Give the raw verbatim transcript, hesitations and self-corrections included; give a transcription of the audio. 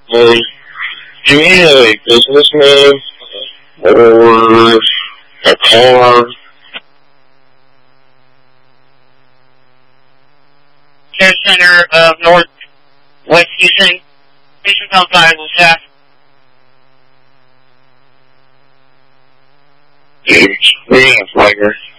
Um, do you need a business name or a car? Care Center of Northwest Houston. Patients on vital staff. Dude, reading a flagger.